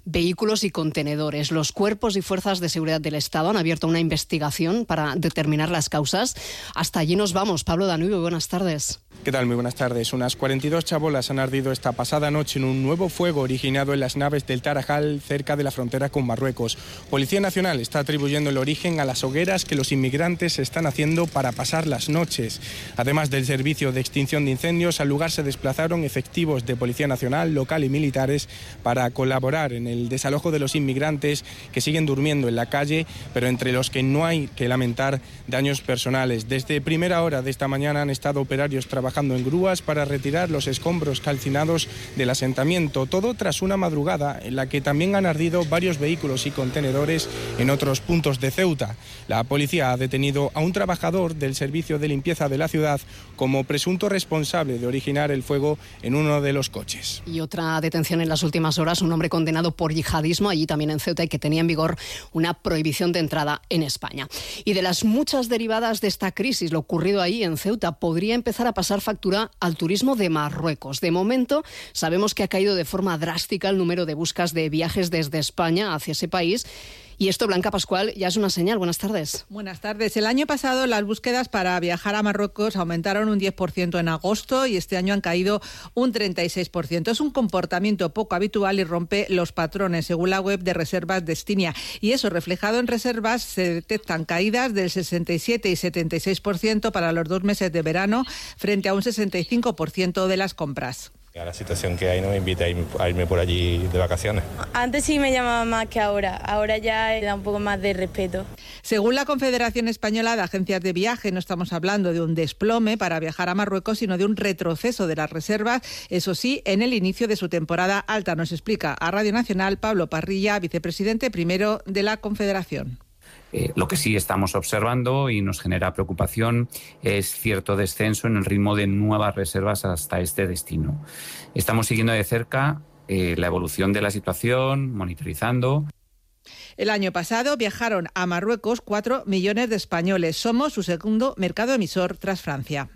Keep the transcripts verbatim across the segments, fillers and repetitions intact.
vehículos y contenedores. Los cuerpos y fuerzas de seguridad del Estado han abierto una investigación para determinar las causas. Hasta allí nos vamos. Pablo Danubio, buenas tardes. ¿Qué tal? Muy buenas tardes. Unas cuarenta y dos chabolas han ardido esta pasada noche en un nuevo fuego originado en las naves del Tarajal, cerca de la frontera con Marruecos. Policía Nacional está atribuyendo el origen a las hogueras que los inmigrantes están haciendo para pasar las noches. Además del servicio de extinción de incendios, al lugar se desplazaron efectivos de Policía Nacional, local y militares para colaborar en el desalojo de los inmigrantes que siguen durmiendo en la calle, pero entre los que no hay que lamentar daños personales. Desde primera hora de esta mañana han estado operarios trabajando en grúas para retirar los escombros calcinados del asentamiento, todo tras una madrugada en la que también han ardido varios vehículos y contenedores en otros puntos de Ceuta. La policía ha detenido a un trabajador del servicio de limpieza de la ciudad como presunto responsable de originar el fuego en uno de los coches. Y otra detención en las últimas horas, un hombre condenado por yihadismo allí también en Ceuta y que tenía en vigor una prohibición de entrada en España. Y de las muchas derivadas de esta crisis, lo ocurrido ahí en Ceuta podría empezar a pasar factura al turismo de Marruecos. De momento, sabemos que ha caído de forma drástica el número de buscas de viajes desde España hacia ese país. Y esto, Blanca Pascual, ya es una señal. Buenas tardes. Buenas tardes. El año pasado las búsquedas para viajar a Marruecos aumentaron un diez por ciento en agosto y este año han caído un treinta y seis por ciento. Es un comportamiento poco habitual y rompe los patrones, según la web de Reservas Destinia. Y eso, reflejado en reservas, se detectan caídas del sesenta y siete y setenta y seis por ciento para los dos meses de verano, frente a un sesenta y cinco por ciento de las compras. A la situación que hay no me invita a irme, a irme por allí de vacaciones. Antes sí me llamaba más que ahora, ahora ya da un poco más de respeto. Según la Confederación Española de Agencias de Viaje, no estamos hablando de un desplome para viajar a Marruecos, sino de un retroceso de las reservas, eso sí, en el inicio de su temporada alta. Nos explica a Radio Nacional Pablo Parrilla, vicepresidente primero de la Confederación. Eh, lo que sí estamos observando y nos genera preocupación es cierto descenso en el ritmo de nuevas reservas hasta este destino. Estamos siguiendo de cerca eh, la evolución de la situación, monitorizando. El año pasado viajaron a Marruecos cuatro millones de españoles. Somos su segundo mercado emisor tras Francia.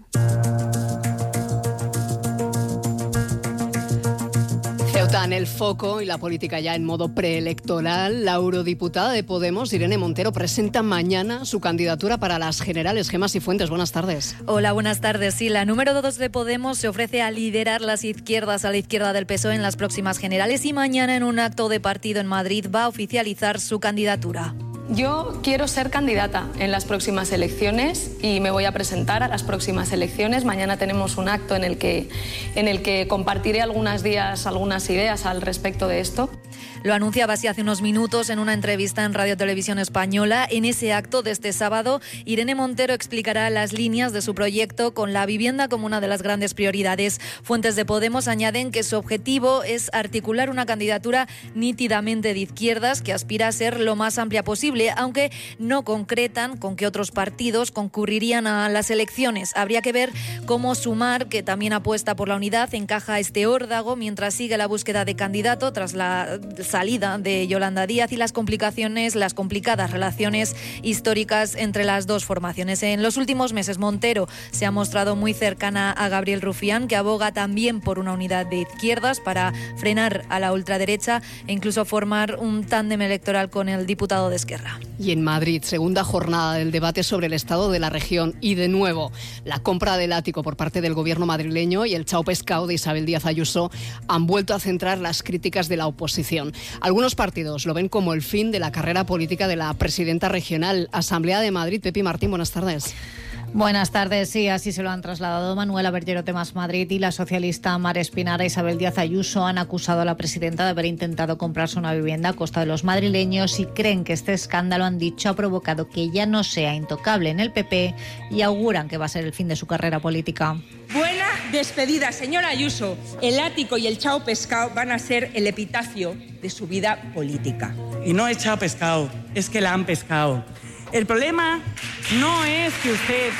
Ceuta en el foco y la política ya en modo preelectoral. La eurodiputada de Podemos, Irene Montero, presenta mañana su candidatura para las generales. Gemma Cifuentes, buenas tardes. Hola, buenas tardes. Sí, la número dos de Podemos se ofrece a liderar las izquierdas a la izquierda del P S O E en las próximas generales y mañana en un acto de partido en Madrid va a oficializar su candidatura. Yo quiero ser candidata en las próximas elecciones y me voy a presentar a las próximas elecciones. Mañana tenemos un acto en el que, en el que compartiré algunos días, algunas ideas al respecto de esto. Lo anunciaba así hace unos minutos en una entrevista en Radio Televisión Española. En ese acto de este sábado, Irene Montero explicará las líneas de su proyecto con la vivienda como una de las grandes prioridades. Fuentes de Podemos añaden que su objetivo es articular una candidatura nítidamente de izquierdas que aspira a ser lo más amplia posible, aunque no concretan con qué otros partidos concurrirían a las elecciones. Habría que ver cómo Sumar, que también apuesta por la unidad, encaja este órdago mientras sigue la búsqueda de candidato tras la salida de Yolanda Díaz y las complicaciones, las complicadas relaciones históricas entre las dos formaciones. En los últimos meses, Montero se ha mostrado muy cercana a Gabriel Rufián, que aboga también por una unidad de izquierdas para frenar a la ultraderecha e incluso formar un tándem electoral con el diputado de Esquerra. Y en Madrid, segunda jornada del debate sobre el estado de la región y de nuevo la compra del ático por parte del gobierno madrileño y el chao pescado de Isabel Díaz Ayuso han vuelto a centrar las críticas de la oposición. Algunos partidos lo ven como el fin de la carrera política de la presidenta regional. Asamblea de Madrid, Pepi Martín, buenas tardes. Buenas tardes, sí, así se lo han trasladado Manuela Bergerote Más Madrid y la socialista Mar Espinar. Isabel Díaz Ayuso han acusado a la presidenta de haber intentado comprarse una vivienda a costa de los madrileños y creen que este escándalo, han dicho, ha provocado que ya no sea intocable en el P P y auguran que va a ser el fin de su carrera política. Buena despedida, señora Ayuso. El ático y el chao pescado van a ser el epitafio de su vida política. Y no es chao pescado, es que la han pescado. El problema no es que usted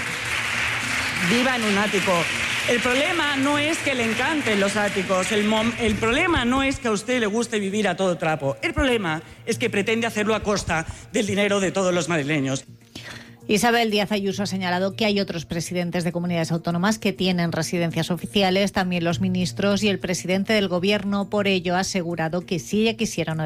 viva en un ático. El problema no es que le encanten los áticos. El, mom- el problema no es que a usted le guste vivir a todo trapo. El problema es que pretende hacerlo a costa del dinero de todos los madrileños. Isabel Díaz Ayuso ha señalado que hay otros presidentes de comunidades autónomas que tienen residencias oficiales, también los ministros y el presidente del gobierno. Por ello ha asegurado que si ella quisiera una